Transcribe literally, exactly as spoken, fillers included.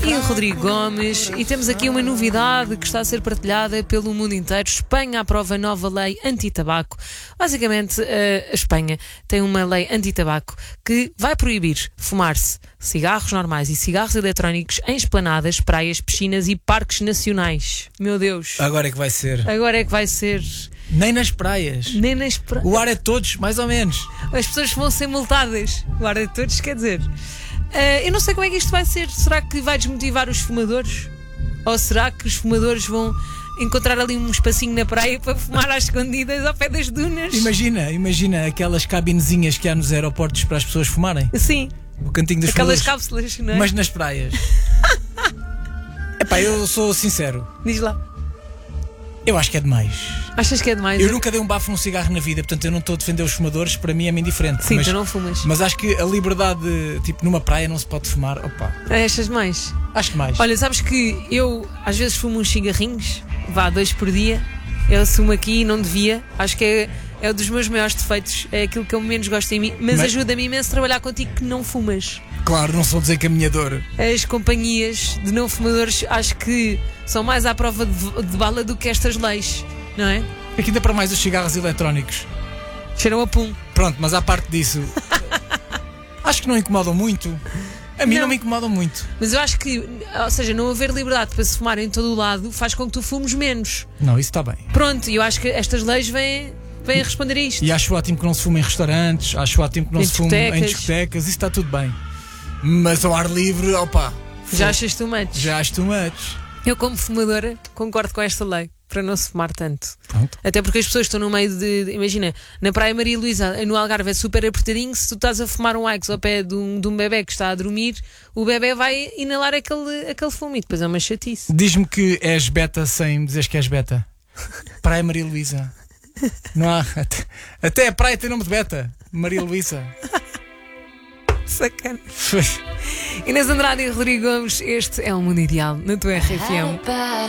e Rodrigo Gomes, e temos aqui uma novidade que está a ser partilhada pelo mundo inteiro. Espanha aprova nova lei anti-tabaco. Basicamente, a Espanha tem uma lei anti-tabaco que vai proibir fumar-se cigarros normais e cigarros eletrónicos em esplanadas, praias, piscinas e parques nacionais. Meu Deus. Agora é que vai ser. Agora é que vai ser. Nem nas praias. Nem nas praias. O ar é de todos, mais ou menos. As pessoas vão ser multadas. O ar é de todos, quer dizer. Uh, eu não sei como é que isto vai ser. Será que vai desmotivar os fumadores? Ou será que os fumadores vão encontrar ali um espacinho na praia para fumar às escondidas ao pé das dunas? Imagina, imagina aquelas cabinezinhas que há nos aeroportos para as pessoas fumarem. Sim. O cantinho dos Aquelas fumadores. cápsulas, não é? Mas nas praias. Epá, eu sou sincero. Diz lá. Eu acho que é demais. Achas que é demais? Eu nunca dei um bafo num cigarro na vida, portanto eu não estou a defender os fumadores, para mim é bem diferente. Sim, mas, tu não fumas. Mas acho que a liberdade, tipo, numa praia não se pode fumar. Opa, Achas mais? acho que mais. Olha, sabes que eu às vezes fumo uns cigarrinhos, vá, dois por dia. Eu assumo aqui e não devia. Acho que é, é um dos meus maiores defeitos. É aquilo que eu menos gosto em mim. Mas, Mas- ajuda-me imenso a trabalhar contigo que não fumas. Claro, não sou desencaminhador. As companhias de não fumadores acho que são mais à prova de, de bala do que estas leis, não é? Aqui ainda para mais os cigarros eletrónicos. Cheiram a pum. Pronto, mas à parte disso, acho que não incomodam muito. A mim não, Não. me incomodam muito. Mas eu acho que, ou seja, não haver liberdade para se fumar em todo o lado faz com que tu fumes menos. Não, isso está bem. Pronto, e eu acho que estas leis vêm, vêm a responder a isto. E acho ótimo que não se fume em restaurantes, acho ótimo que não Em se fume em discotecas. discotecas, isso está tudo bem. Mas ao ar livre, opa, Já achas too much? já acho too much. Eu, como fumadora, concordo com esta lei, para não se fumar tanto. Pronto. Até porque as pessoas estão no meio de, de- imagina, na Praia Maria Luísa, no Algarve é super apertadinho. Se tu estás a fumar um Aix ao pé de um, de um bebê que está a dormir, o bebê vai inalar aquele, aquele fumo e depois é uma chatice. Diz-me que és beta sem dizeres que és beta. Praia Maria Luísa. Não há. Até, até a praia tem nome de beta. Maria Luísa. Sacana. Inês Andrade e Rodrigo Gomes, este é o Mundo Ideal na tua R F M.